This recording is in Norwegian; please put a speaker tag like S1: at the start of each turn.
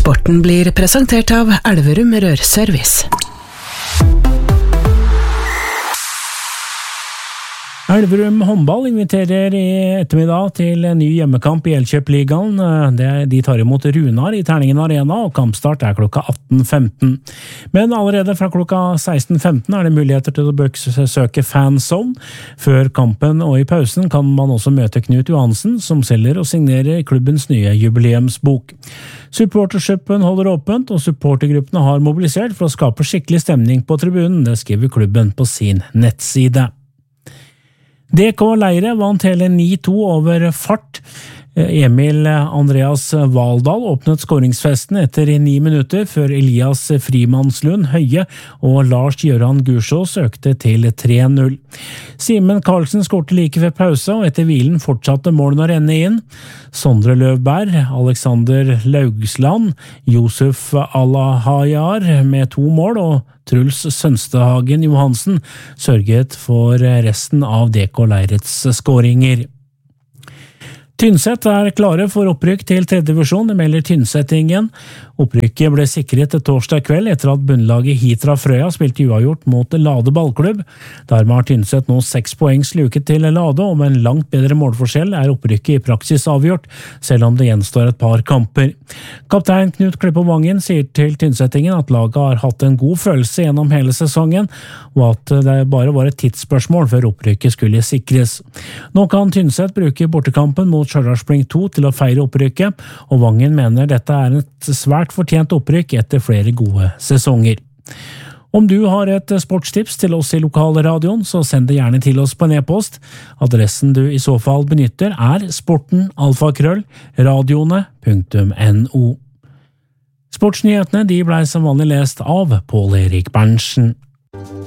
S1: Sporten blir presentert av Elverum Rørservice.
S2: Elverum håndball inviterer i ettermiddag til en ny hjemmekamp i Elkjøp-ligaen. De tar imot Runar i Terningen Arena, og kampstart er klokka 18.15. Men allerede fra klokka 16.15 er det muligheter til å besøke Fanzone. Før kampen og i pausen kan man også møte Knut Johansen, som selger og signerer klubbens nye jubileumsbok. Supportershipen holder åpent, og supportergruppene har mobilisert for å skape skikkelig stemning på tribunen. Det skriver klubben på sin nettside. DK Leire vant hele 9-2 over Fart. Emil Andreas Valdal åpnet skåringsfesten etter 9 minutter før Elias Frimannslund Høie og Lars Gjøran Gursås økte til 3-0. Simen Karlsen skårte like ved pause, og etter hvilen fortsatte målene å renne inn. Sondre Løvberg, Alexander Laugsland, Josef Alahayar med 2 mål og Truls Sønstehagen Johansen sørget for resten av DK Leirets skåringer. Tynset er klare for opprykk til 3. divisjon, det melder Tynsetingen. Opprykket ble sikret torsdag kveld etter at bunnlaget Hitra Frøya spilte uavgjort mot Lade ballklubb. Dermed har Tynset nå 6 poeng sluket til Lade, og med en langt bedre målforskjell er opprykket i praksis avgjort, selv om det gjenstår et par kamper. Kaptein Knut Klippe Vangen sier til Tynsetingen at laget har hatt en god følelse gjennom hele sesongen, og at det bare var et tidsspørsmål før opprykket skulle sikres. Nå kan Tynset bruke bortekampen mot Stjørdalsblink 2 til å feire opprykket, og Vangen mener dette er et svært fortjent opprykk etter flere gode sesonger. Om du har et sportstips til oss i lokalradioen, så send det gjerne til oss på en e-post. Adressen du i så fall benytter er sporten@radioene.no. Sportsnyhetene de ble som vanlig lest av Pål Erik Berntsen.